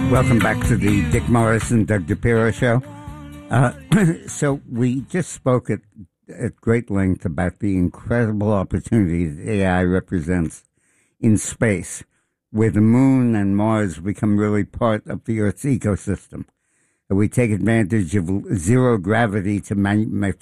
Welcome back to the Dick Morris and Doug DePiro show. So we just spoke at great length about the incredible opportunity that AI represents in space, where the moon and Mars become really part of the Earth's ecosystem. We take advantage of zero gravity to